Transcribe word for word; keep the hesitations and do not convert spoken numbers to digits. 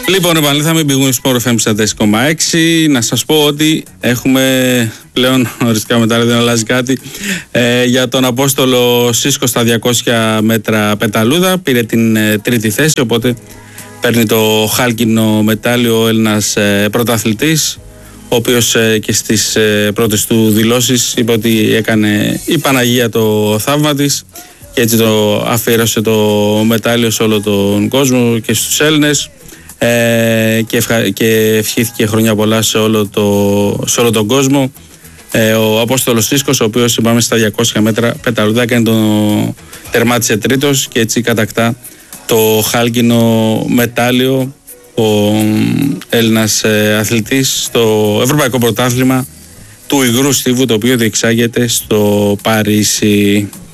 Λοιπόν, επανήλθαμε, Big Win Sport εφ εμ τέσσερα κόμμα έξι. Να σας πω ότι έχουμε πλέον οριστικά μετά, δεν αλλάζει κάτι, ε, για τον Απόστολο Σίσκο στα διακόσια μέτρα πεταλούδα. Πήρε την ε, τρίτη θέση, οπότε παίρνει το χάλκινο μετάλλιο ο Έλληνας ε, πρωταθλητής, ο οποίος ε, και στις ε, πρώτες του δηλώσεις είπε ότι έκανε η Παναγία το θαύμα της και έτσι το αφιέρωσε το μετάλλιο σε όλο τον κόσμο και στους Έλληνες. Ε, και, ευχα... και ευχήθηκε χρόνια πολλά σε όλο, το... σε όλο τον κόσμο. Ε, ο Απόστολος Σίσκος, ο οποίος είπαμε στα διακόσια μέτρα πεταλούδα έκανε το τερμάτισε τρίτος και έτσι κατακτά το χάλκινο μετάλλιο ο Έλληνας ε, αθλητής στο Ευρωπαϊκό Πρωτάθλημα του υγρού στίβου, το οποίο διεξάγεται στο Παρίσι.